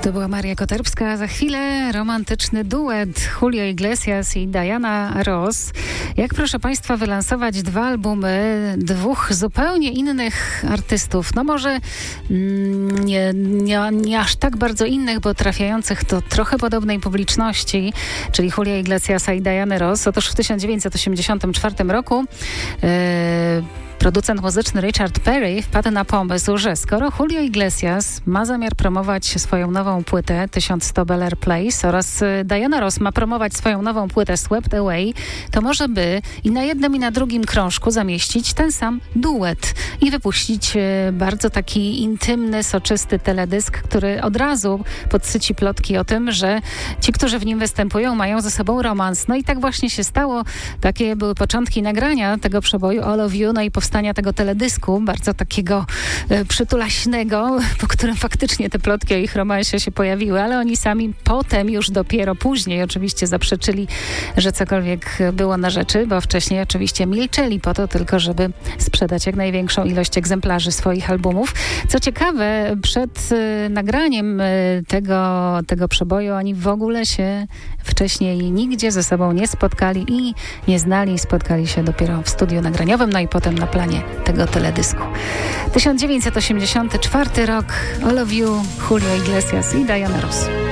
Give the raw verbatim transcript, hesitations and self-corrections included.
To była Maria Koterbska, a za chwilę romantyczny duet Julio Iglesias i Diana Ross. Jak, proszę Państwa, wylansować dwa albumy dwóch zupełnie innych artystów? No może mm, nie, nie, nie aż tak bardzo innych, bo trafiających do trochę podobnej publiczności, czyli Julio Iglesiasa i Diany Ross. Otóż w tysiąc dziewięćset osiemdziesiątym czwartym roku yy, producent muzyczny Richard Perry wpadł na pomysł, że skoro Julio Iglesias ma zamiar promować swoją nową płytę tysiąc sto Bel Air Place oraz Diana Ross ma promować swoją nową płytę Swept Away, to może by i na jednym i na drugim krążku zamieścić ten sam duet i wypuścić bardzo taki intymny, soczysty teledysk, który od razu podsyci plotki o tym, że ci, którzy w nim występują, mają ze sobą romans. No i tak właśnie się stało. Takie były początki nagrania tego przeboju All of You, no i powstania tego teledysku, bardzo takiego e, przytulaśnego, po którym faktycznie te plotki o ich romansie się pojawiły, ale oni sami potem już dopiero później oczywiście zaprzeczyli, że cokolwiek było na rzeczy, bo wcześniej oczywiście milczeli po to tylko, żeby sprzedać jak największą ilość egzemplarzy swoich albumów. Co ciekawe, przed e, nagraniem e, tego, tego przeboju oni w ogóle się wcześniej nigdzie ze sobą nie spotkali i nie znali. Spotkali się dopiero w studiu nagraniowym, no i potem na planie tego teledysku. tysiąc dziewięćset osiemdziesiąty czwarty rok, All of You, Julio Iglesias i Diana Ross.